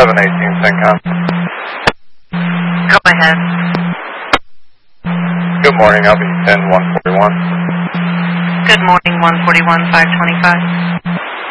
718 CENTCOM. Go ahead. Good morning, I'll be 10-141. Good morning, 141-525.